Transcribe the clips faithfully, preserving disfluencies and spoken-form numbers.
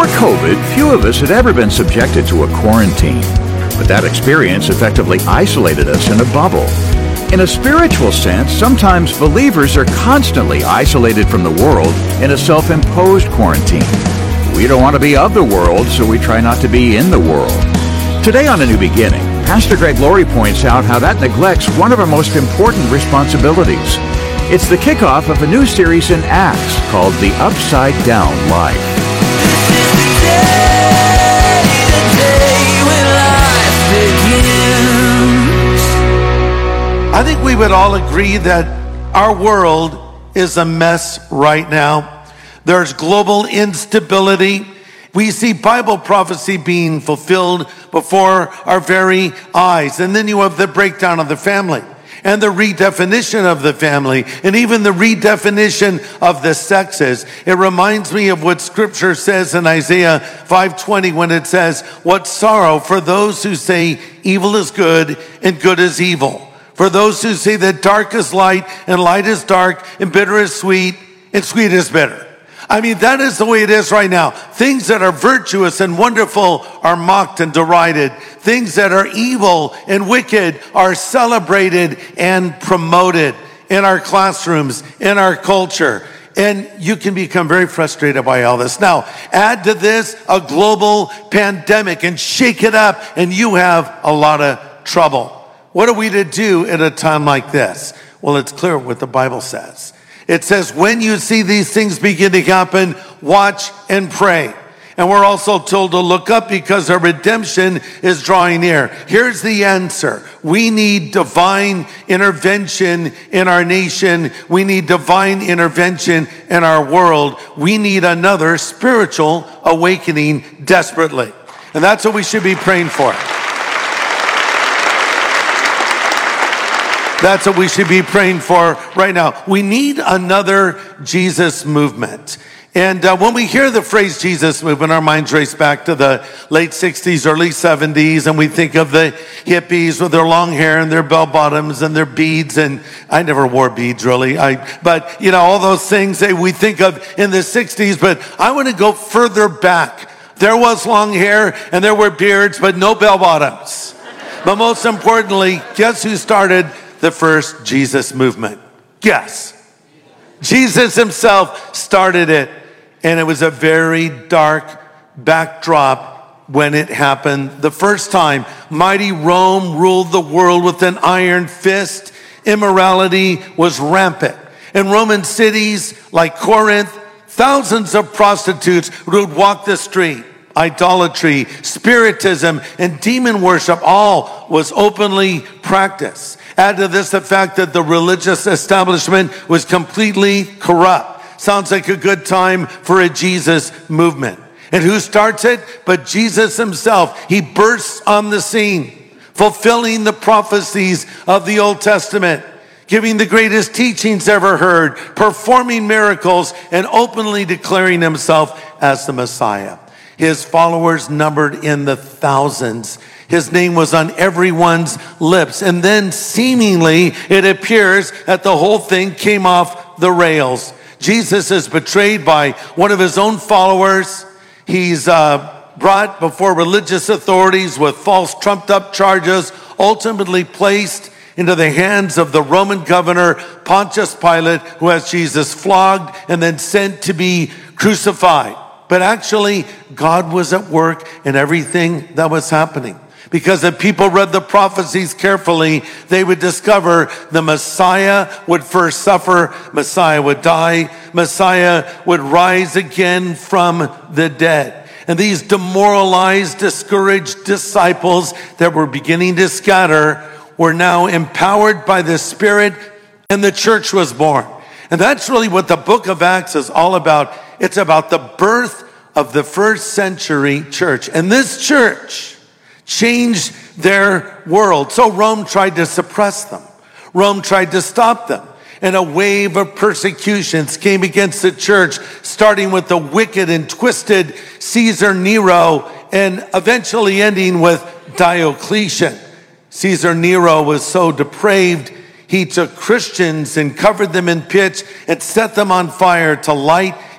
Before COVID, few of us had ever been subjected to a quarantine, but that experience effectively isolated us in a bubble. In a spiritual sense, sometimes believers are constantly isolated from the world in a self-imposed quarantine. We don't want to be of the world, so we try not to be in the world. Today on A New Beginning, Pastor Greg Laurie points out how that neglects one of our most important responsibilities. It's the kickoff of a new series in Acts called The Upside Down Life. I think we would all agree that our world is a mess right now. There's global instability. We see Bible prophecy being fulfilled before our very eyes. And then you have the breakdown of the family and the redefinition of the family and even the redefinition of the sexes. It reminds me of what Scripture says in Isaiah five twenty when it says, "What sorrow for those who say evil is good and good is evil. For those who say that dark is light and light is dark and bitter is sweet and sweet is bitter." I mean, that is the way it is right now. Things that are virtuous and wonderful are mocked and derided. Things that are evil and wicked are celebrated and promoted in our classrooms, in our culture. And you can become very frustrated by all this. Now, add to this a global pandemic and shake it up, and you have a lot of trouble. What are we to do at a time like this? Well, it's clear what the Bible says. It says, when you see these things begin to happen, watch and pray. And we're also told to look up because our redemption is drawing near. Here's the answer. We need divine intervention in our nation. We need divine intervention in our world. We need another spiritual awakening desperately. And that's what we should be praying for. That's what we should be praying for right now. We need another Jesus movement. And uh, when we hear the phrase Jesus movement, our minds race back to the late sixties, early seventies, and we think of the hippies with their long hair and their bell bottoms and their beads. And I never wore beads, really. I, but, you know, all those things that we think of in the sixties. But I want to go further back. There was long hair and there were beards, but no bell bottoms. But most importantly, guess who started the first Jesus movement? Guess. Jesus himself started it, and it was a very dark backdrop when it happened the first time. Mighty Rome ruled the world with an iron fist. Immorality was rampant. In Roman cities like Corinth, thousands of prostitutes would walk the street. Idolatry, spiritism, and demon worship all was openly practiced. Add to this the fact that the religious establishment was completely corrupt. Sounds like a good time for a Jesus movement. And who starts it? But Jesus himself. He bursts on the scene, fulfilling the prophecies of the Old Testament, giving the greatest teachings ever heard, performing miracles, and openly declaring himself as the Messiah. His followers numbered in the thousands. His name was on everyone's lips. And then seemingly it appears that the whole thing came off the rails. Jesus is betrayed by one of his own followers. He's uh, brought before religious authorities with false trumped up charges, ultimately placed into the hands of the Roman governor, Pontius Pilate, who has Jesus flogged and then sent to be crucified. But actually, God was at work in everything that was happening. Because if people read the prophecies carefully, they would discover the Messiah would first suffer, Messiah would die, Messiah would rise again from the dead. And these demoralized, discouraged disciples that were beginning to scatter were now empowered by the Spirit, and the church was born. And that's really what the book of Acts is all about. It's about the birth of the first century church. And this church changed their world. So Rome tried to suppress them. Rome tried to stop them. And a wave of persecutions came against the church, starting with the wicked and twisted Caesar Nero and eventually ending with Diocletian. Caesar Nero was so depraved, he took Christians and covered them in pitch and set them on fire to light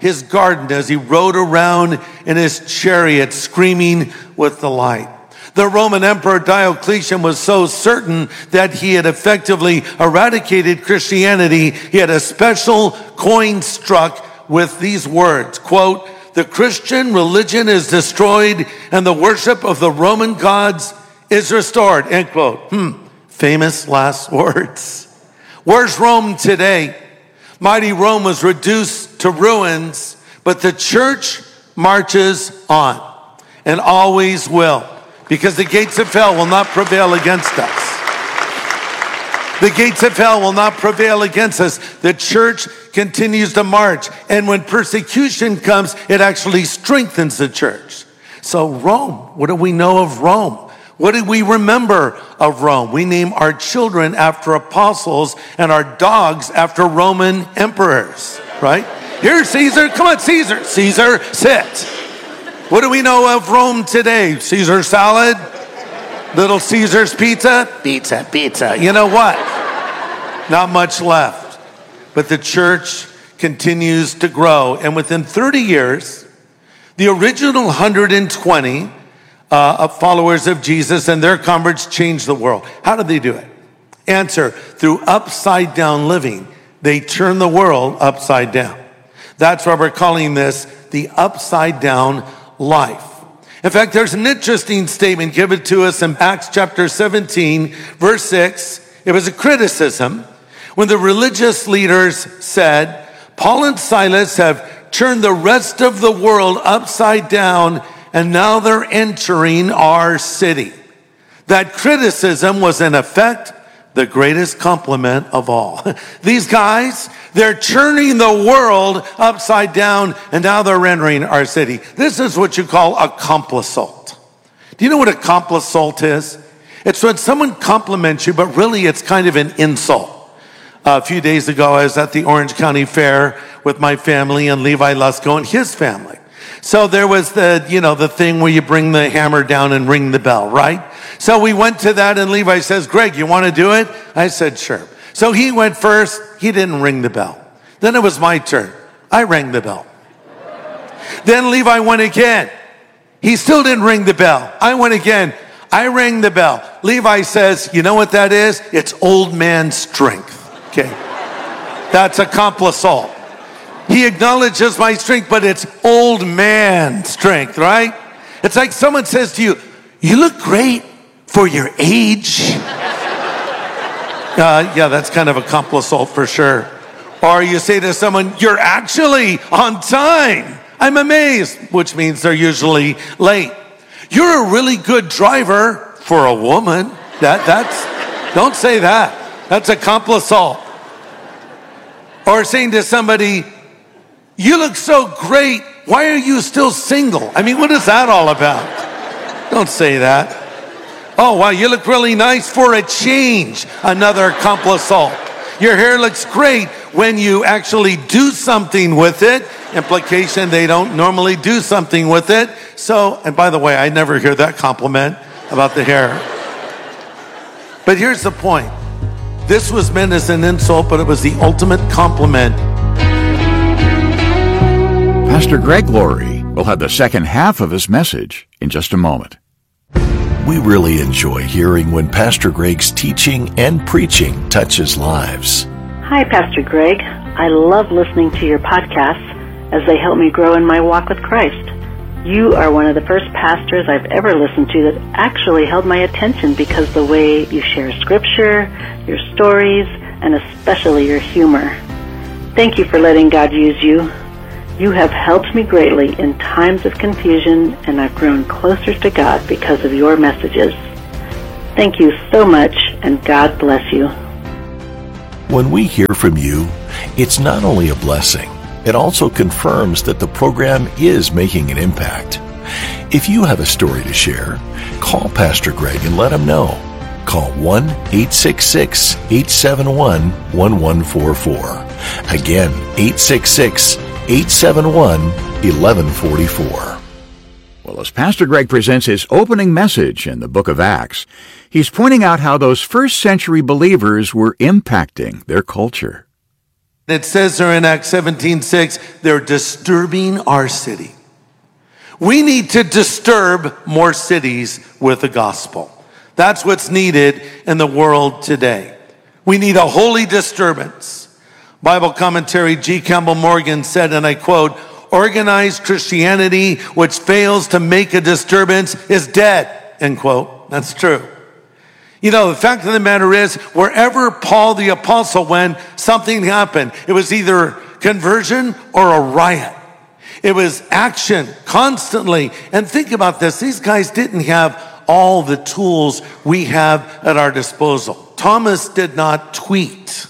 his garden as he rode around in his chariot, screaming with delight. The Roman Emperor Diocletian was so certain that he had effectively eradicated Christianity, he had a special coin struck with these words, quote, "The Christian religion is destroyed and the worship of the Roman gods is restored," end quote. Hmm, famous last words. Where's Rome today? Mighty Rome was reduced to ruins, but the church marches on and always will. Because the gates of hell will not prevail against us. The gates of hell will not prevail against us. The church continues to march. And when persecution comes, it actually strengthens the church. So Rome, what do we know of Rome? What do we remember of Rome? We name our children after apostles and our dogs after Roman emperors, right? Here, Caesar. Come on, Caesar. Caesar, sit. What do we know of Rome today? Caesar salad? Little Caesar's pizza? Pizza, pizza. You know what? Not much left. But the church continues to grow. And within thirty years, the original one hundred twenty uh, of followers of Jesus and their converts changed the world. How did they do it? Answer, through upside down living. They turned the world upside down. That's why we're calling this the upside down life. In fact, there's an interesting statement given to us in Acts chapter seventeen, verse six. It was a criticism when the religious leaders said, Paul and Silas have turned the rest of the world upside down and now they're entering our city. That criticism was in effect the greatest compliment of all. These guys, they're turning the world upside down and now they're entering our city. This is what you call a complisalt. Do you know what a complisalt is? It's when someone compliments you, but really it's kind of an insult. Uh, a few days ago, I was at the Orange County Fair with my family and Levi Lusko and his family. So there was the, you know, the thing where you bring the hammer down and ring the bell, right? So we went to that and Levi says, Greg, you want to do it? I said, sure. So he went first. He didn't ring the bell. Then it was my turn. I rang the bell. Then Levi went again. He still didn't ring the bell. I went again. I rang the bell. Levi says, you know what that is? It's old man strength. Okay. That's a complisalt. He acknowledges my strength, but it's old man strength, right? It's like someone says to you, you look great for your age. Uh, yeah, that's kind of a complisalt for sure. Or you say to someone, you're actually on time. I'm amazed, which means they're usually late. You're a really good driver for a woman. That, that's, don't say that. That's a complisalt. Or saying to somebody, you look so great. Why are you still single? I mean, what is that all about? Don't say that. Oh, wow, you look really nice for a change. Another complisalt. Your hair looks great when you actually do something with it. Implication, they don't normally do something with it. So, and by the way, I never hear that compliment about the hair. But here's the point. This was meant as an insult, but it was the ultimate compliment. Pastor Greg Laurie will have the second half of his message in just a moment. We really enjoy hearing when Pastor Greg's teaching and preaching touches lives. Hi, Pastor Greg. I love listening to your podcasts as they help me grow in my walk with Christ. You are one of the first pastors I've ever listened to that actually held my attention because the way you share scripture, your stories, and especially your humor. Thank you for letting God use you. You have helped me greatly in times of confusion, and I've grown closer to God because of your messages. Thank you so much, and God bless you. When we hear from you, it's not only a blessing, it also confirms that the program is making an impact. If you have a story to share, call Pastor Greg and let him know. Call one eight six six, eight seven one, one one four four. Again, eight six six, eight seven one, one one four four. Well, as Pastor Greg presents his opening message in the book of Acts, he's pointing out how those first century believers were impacting their culture. It says there in Acts seventeen six, they're disturbing our city. We need to disturb more cities with the gospel. That's what's needed in the world today. We need a holy disturbance. Bible commentary G. Campbell Morgan said, and I quote, "Organized Christianity which fails to make a disturbance is dead," end quote. That's true. You know, the fact of the matter is, wherever Paul the Apostle went, something happened. It was either conversion or a riot. It was action constantly. And think about this. These guys didn't have all the tools we have at our disposal. Thomas did not tweet.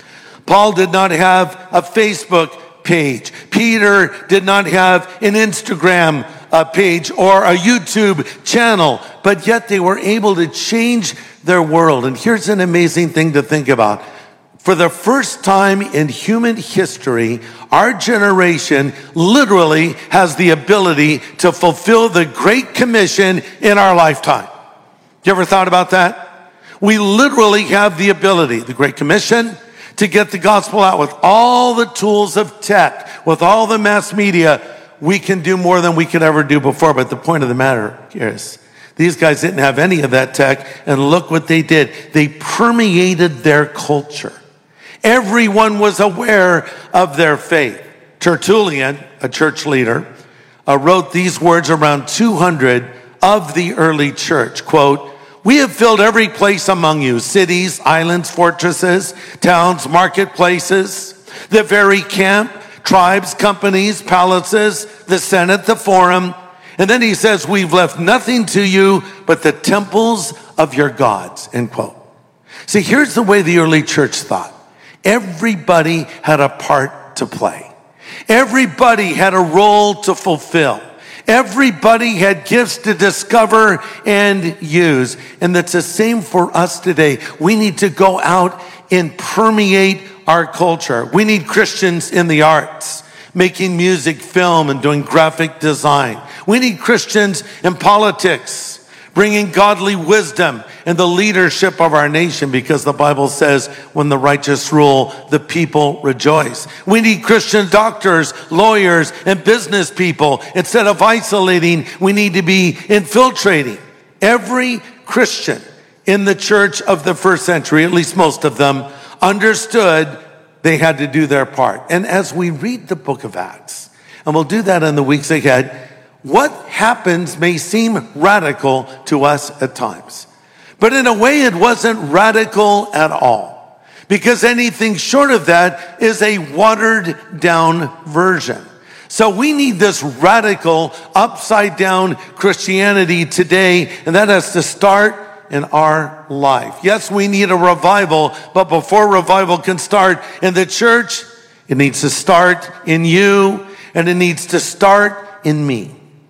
Paul did not have a Facebook page. Peter did not have an Instagram uh, page or a YouTube channel. But yet they were able to change their world. And here's an amazing thing to think about. For the first time in human history, our generation literally has the ability to fulfill the Great Commission in our lifetime. You ever thought about that? We literally have the ability, the Great Commission, to get the gospel out with all the tools of tech, with all the mass media. We can do more than we could ever do before. But the point of the matter is, these guys didn't have any of that tech, and look what they did. They permeated their culture. Everyone was aware of their faith. Tertullian, a church leader, uh, wrote these words around two hundred of the early church, quote, "We have filled every place among you, cities, islands, fortresses, towns, marketplaces, the very camp, tribes, companies, palaces, the senate, the forum." And then he says, "We've left nothing to you but the temples of your gods," end quote. See, here's the way the early church thought. Everybody had a part to play. Everybody had a role to fulfill. Everybody had gifts to discover and use. And that's the same for us today. We need to go out and permeate our culture. We need Christians in the arts, making music, film, and doing graphic design. We need Christians in politics, bringing godly wisdom and the leadership of our nation, because the Bible says when the righteous rule, the people rejoice. We need Christian doctors, lawyers, and business people. Instead of isolating, we need to be infiltrating. Every Christian in the church of the first century, at least most of them, understood they had to do their part. And as we read the book of Acts, and we'll do that in the weeks ahead, what happens may seem radical to us at times. But in a way, it wasn't radical at all. Because anything short of that is a watered down version. So we need this radical, upside down Christianity today, and that has to start in our life. Yes, we need a revival, but before revival can start in the church, it needs to start in you, and it needs to start in me.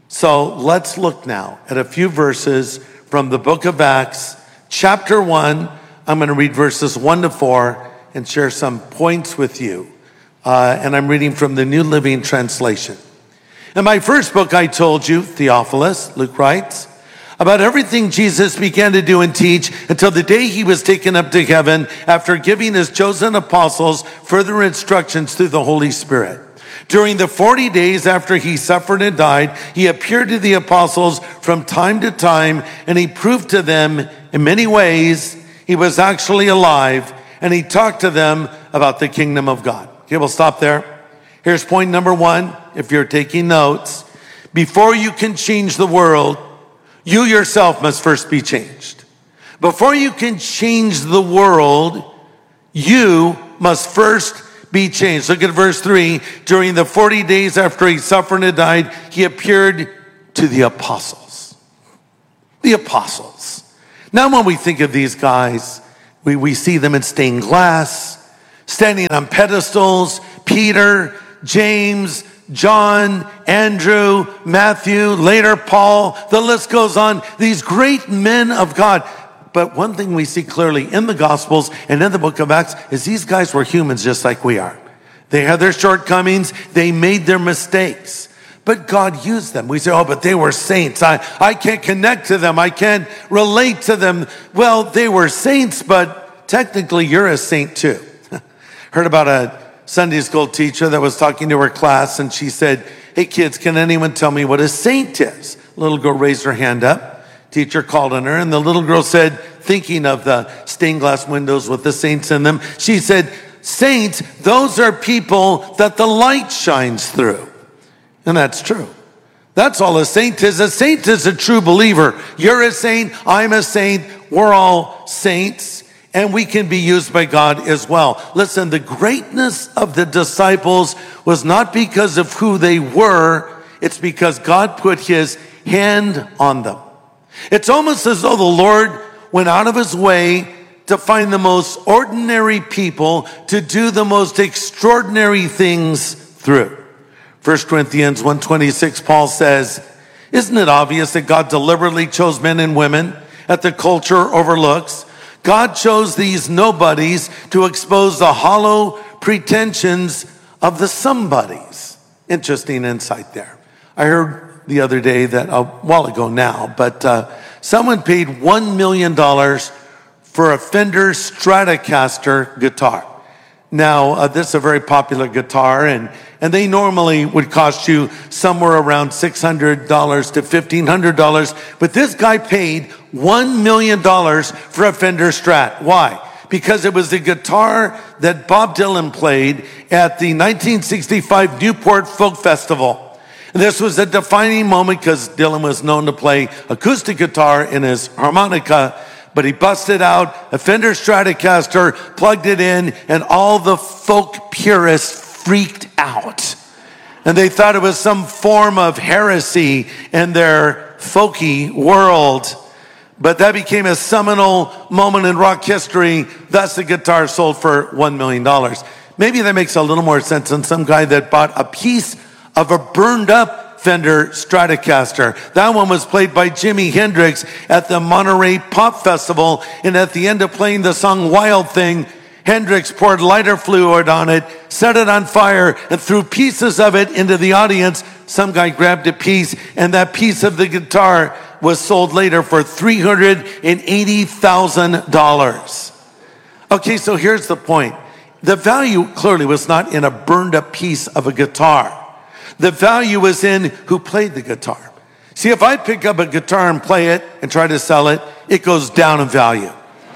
So let's look now at a few verses from the book of Acts, chapter one. I'm going to read verses one to four and share some points with you. Uh, and I'm reading from the New Living Translation. In my first book, I told you, Theophilus, Luke writes, about everything Jesus began to do and teach until the day he was taken up to heaven after giving his chosen apostles further instructions through the Holy Spirit. During the forty days after he suffered and died, he appeared to the apostles from time to time, and he proved to them in many ways he was actually alive, and he talked to them about the kingdom of God. Okay, we'll stop there. Here's point number one, if you're taking notes. Before you can change the world, you yourself must first be changed. Before you can change the world, you must first be changed. Look at verse three. During the forty days after he suffered and died, he appeared to the apostles. The apostles. Now when we think of these guys, we, we see them in stained glass, standing on pedestals. Peter, James, John, Andrew, Matthew, later Paul, the list goes on. These great men of God. But one thing we see clearly in the Gospels and in the book of Acts is these guys were humans just like we are. They had their shortcomings. They made their mistakes. But God used them. We say, oh, but they were saints. I, I can't connect to them. I can't relate to them. Well, they were saints, but technically you're a saint too. Heard about a Sunday school teacher that was talking to her class, and she said, "Hey kids, can anyone tell me what a saint is?" Little girl raised her hand up. Teacher called on her, and the little girl said, thinking of the stained glass windows with the saints in them, she said, "Saints, those are people that the light shines through." And that's true. That's all a saint is. A saint is a true believer. You're a saint, I'm a saint, we're all saints, and we can be used by God as well. Listen, the greatness of the disciples was not because of who they were, it's because God put his hand on them. It's almost as though the Lord went out of his way to find the most ordinary people to do the most extraordinary things through. First Corinthians one twenty-six, Paul says, "Isn't it obvious that God deliberately chose men and women that the culture overlooks? God chose these nobodies to expose the hollow pretensions of the somebodies." Interesting insight there. I heard the other day that, a while ago now, but uh, someone paid one million dollars for a Fender Stratocaster guitar. Now, uh, this is a very popular guitar, and, and they normally would cost you somewhere around six hundred dollars to fifteen hundred dollars, but this guy paid one million dollars for a Fender Strat. Why? Because it was the guitar that Bob Dylan played at the nineteen sixty-five Newport Folk Festival. This was a defining moment because Dylan was known to play acoustic guitar in his harmonica, but he busted out a Fender Stratocaster, plugged it in, and all the folk purists freaked out. And they thought it was some form of heresy in their folky world. But that became a seminal moment in rock history. Thus, the guitar sold for one million dollars. Maybe that makes a little more sense than some guy that bought a piece of a burned up Fender Stratocaster. That one was played by Jimi Hendrix at the Monterey Pop Festival, and at the end of playing the song Wild Thing, Hendrix poured lighter fluid on it, set it on fire, and threw pieces of it into the audience. Some guy grabbed a piece, and that piece of the guitar was sold later for three hundred eighty thousand dollars. Okay, so here's the point. The value clearly was not in a burned up piece of a guitar. The value was in who played the guitar. See, if I pick up a guitar and play it and try to sell it, it goes down in value.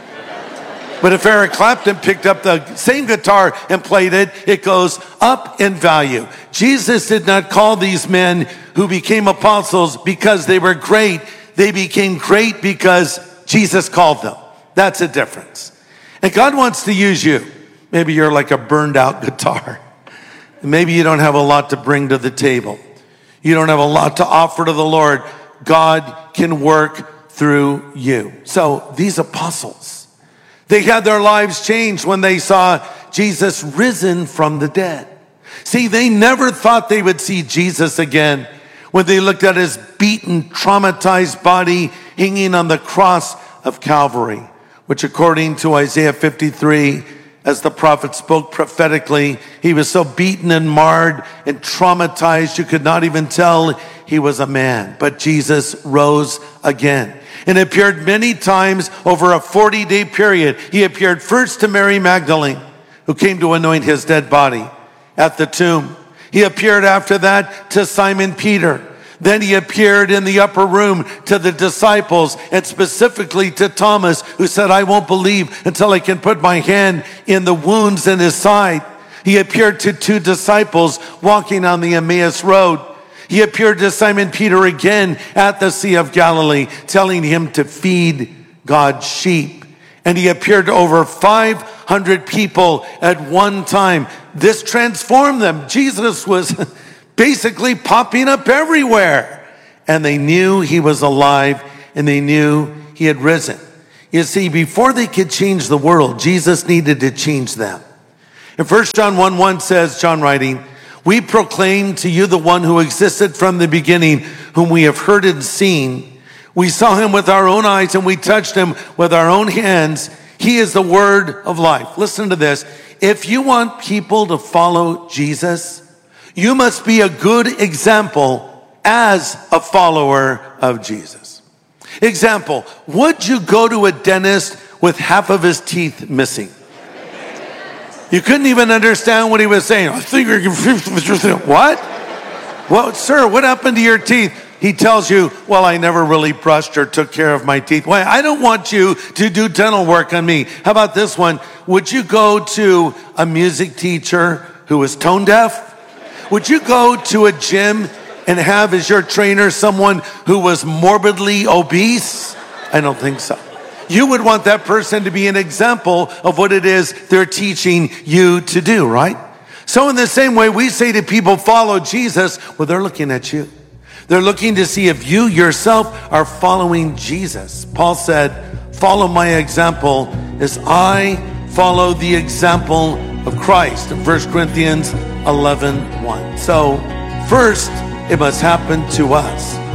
But if Eric Clapton picked up the same guitar and played it, it goes up in value. Jesus did not call these men who became apostles because they were great. They became great because Jesus called them. That's a difference. And God wants to use you. Maybe you're like a burned out guitar. Maybe you don't have a lot to bring to the table. You don't have a lot to offer to the Lord. God can work through you. So these apostles, they had their lives changed when they saw Jesus risen from the dead. See, they never thought they would see Jesus again when they looked at his beaten, traumatized body hanging on the cross of Calvary, which according to Isaiah fifty-three, as the prophet spoke prophetically, he was so beaten and marred and traumatized, you could not even tell he was a man. But Jesus rose again and appeared many times over a forty-day period. He appeared first to Mary Magdalene, who came to anoint his dead body at the tomb. He appeared after that to Simon Peter. Then he appeared in the upper room to the disciples, and specifically to Thomas, who said, "I won't believe until I can put my hand in the wounds in his side." He appeared to two disciples walking on the Emmaus Road. He appeared to Simon Peter again at the Sea of Galilee, telling him to feed God's sheep. And he appeared to over five hundred people at one time. This transformed them. Jesus was basically popping up everywhere. And they knew he was alive, and they knew he had risen. You see, before they could change the world, Jesus needed to change them. And First John one one says, John writing, "We proclaim to you the one who existed from the beginning, whom we have heard and seen. We saw him with our own eyes, and we touched him with our own hands. He is the word of life." Listen to this. If you want people to follow Jesus, you must be a good example as a follower of Jesus. Example, would you go to a dentist with half of his teeth missing? You couldn't even understand what he was saying. I think you're what? Well, sir, what happened to your teeth? He tells you, well, I never really brushed or took care of my teeth. Why? I don't want you to do dental work on me. How about this one? Would you go to a music teacher who is tone deaf? Would you go to a gym and have as your trainer someone who was morbidly obese? I don't think so. You would want that person to be an example of what it is they're teaching you to do, right? So in the same way, we say to people, follow Jesus. Well, they're looking at you. They're looking to see if you yourself are following Jesus. Paul said, follow my example as I follow the example of Christ in First Corinthians eleven one. So first, it must happen to us.